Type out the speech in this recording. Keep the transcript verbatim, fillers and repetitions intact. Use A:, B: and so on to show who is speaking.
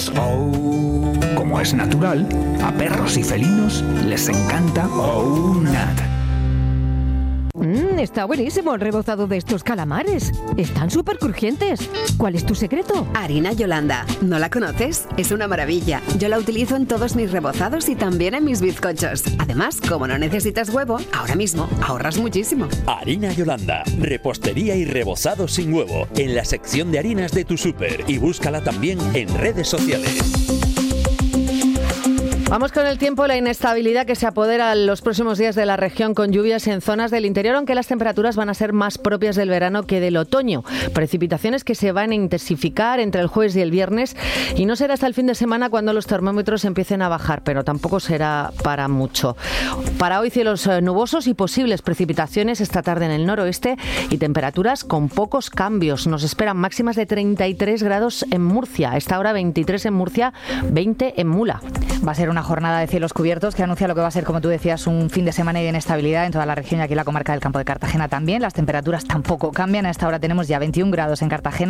A: Pues, oh, como es natural, a perros y felinos les encanta Oh Nut.
B: Mmm, está buenísimo el rebozado de estos calamares. Están súper crujientes. ¿Cuál es tu secreto?
C: Harina Yolanda. ¿No la conoces? Es una maravilla. Yo la utilizo en todos mis rebozados y también en mis bizcochos. Además, como no necesitas huevo, ahora mismo ahorras muchísimo.
D: Harina Yolanda. Repostería y rebozado sin huevo. En la sección de harinas de tu súper. Y búscala también en redes sociales.
E: Vamos con el tiempo, la inestabilidad que se apodera en los próximos días de la región con lluvias en zonas del interior, aunque las temperaturas van a ser más propias del verano que del otoño. Precipitaciones que se van a intensificar entre el jueves y el viernes y no será hasta el fin de semana cuando los termómetros empiecen a bajar, pero tampoco será para mucho. Para hoy cielos nubosos y posibles precipitaciones esta tarde en el noroeste y temperaturas con pocos cambios. Nos esperan máximas de treinta y tres grados en Murcia, a esta hora veintitrés en Murcia, veinte en Mula.
F: Va a ser una jornada de cielos cubiertos que anuncia lo que va a ser, como tú decías, un fin de semana de inestabilidad en toda la región y aquí en la comarca del Campo de Cartagena también. Las temperaturas tampoco cambian. A esta hora tenemos ya veintiún grados en Cartagena.